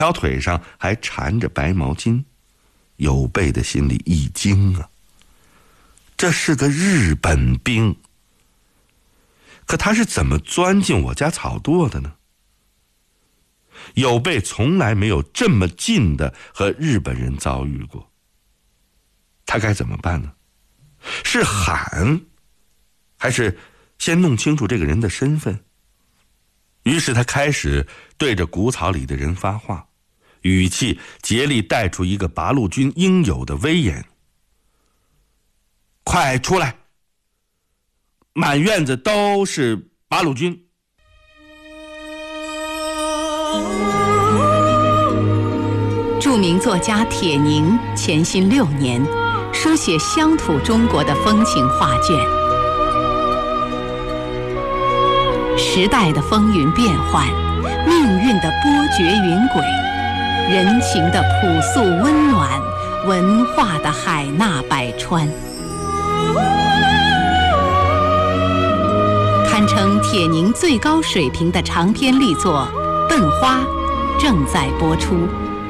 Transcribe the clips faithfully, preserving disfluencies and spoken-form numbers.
条腿上还缠着白毛巾。有备的心里一惊啊，这是个日本兵，可他是怎么钻进我家草垛的呢？有备从来没有这么近的和日本人遭遇过，他该怎么办呢？是喊，还是先弄清楚这个人的身份？于是他开始对着谷草里的人发话，语气竭力带出一个八路军应有的威严。快出来，满院子都是八路军。 著名作家铁凝潜心六年，书写乡土中国的风情画卷。时代的风云变幻，命运的波谲云轨，人情的朴素温暖，文化的海纳百川，堪称铁凝最高水平的长篇力作《笨花》正在播出。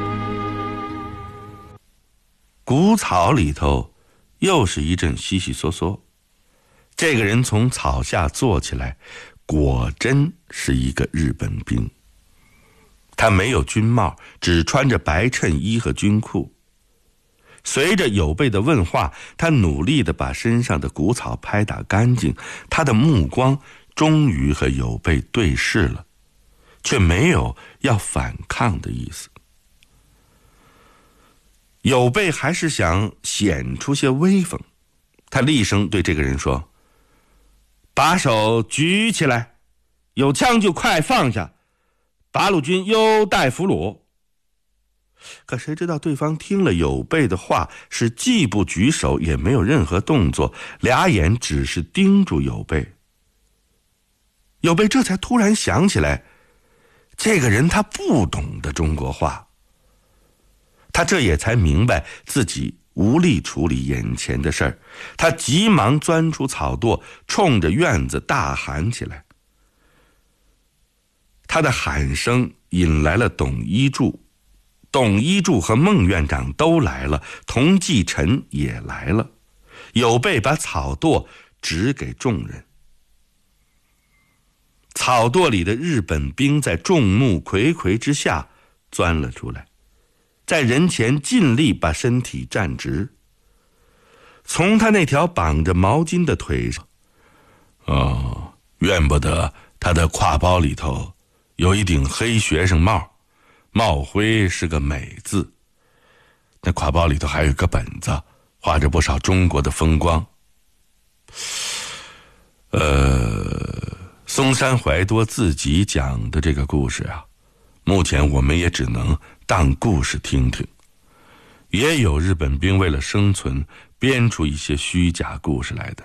谷草里头又是一阵悉悉嗦嗦，这个人从草下坐起来，果真是一个日本兵。他没有军帽，只穿着白衬衣和军裤。随着有备的问话，他努力地把身上的谷草拍打干净，他的目光终于和有备对视了，却没有要反抗的意思。有备还是想显出些威风，他厉声对这个人说：把手举起来，有枪就快放下，八路军优待俘虏。可谁知道对方听了有备的话，是既不举手也没有任何动作，俩眼只是盯住有备。有备这才突然想起来，这个人他不懂得中国话，他这也才明白自己无力处理眼前的事儿，他急忙钻出草垛，冲着院子大喊起来。他的喊声引来了董一柱，董一柱和孟院长都来了，童继臣也来了。有备把草垛指给众人。草垛里的日本兵在众目睽睽之下钻了出来，在人前尽力把身体站直。从他那条绑着毛巾的腿上，哦，怨不得他的挎包里头有一顶黑学生帽，帽徽是个美字，那挎包里头还有个本子，画着不少中国的风光。呃，松山怀多自己讲的这个故事啊，目前我们也只能当故事听听。也有日本兵为了生存编出一些虚假故事来的。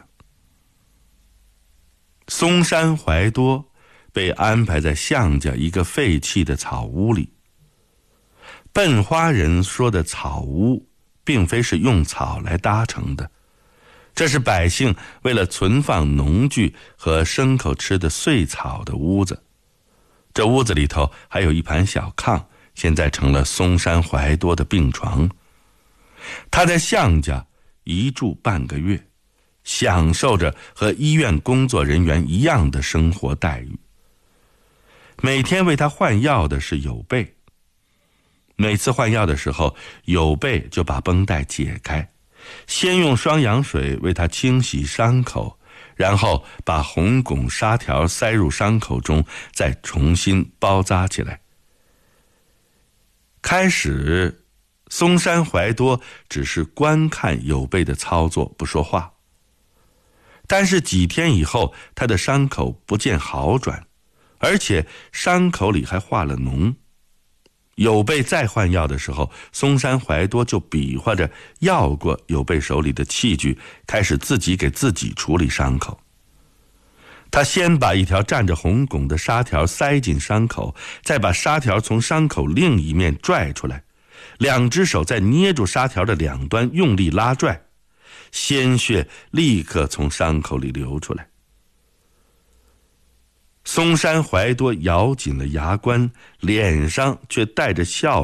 松山怀多被安排在项家一个废弃的草屋里。笨花人说的草屋并非是用草来搭成的，这是百姓为了存放农具和牲口吃的碎草的屋子。这屋子里头还有一盘小炕，现在成了松山怀多的病床。他在项家一住半个月，享受着和医院工作人员一样的生活待遇。每天为他换药的是有备，每次换药的时候，有备就把绷带解开，先用双氧水为他清洗伤口，然后把红汞纱条塞入伤口中，再重新包扎起来。开始松山怀多只是观看有备的操作，不说话。但是几天以后，他的伤口不见好转，而且伤口里还化了脓。有备再换药的时候，松山怀多就比划着要过有备手里的器具，开始自己给自己处理伤口。他先把一条蘸着红汞的纱条塞进伤口，再把纱条从伤口另一面拽出来，两只手再捏住纱条的两端用力拉拽，鲜血立刻从伤口里流出来。松山怀多咬紧了牙关，脸上却带着笑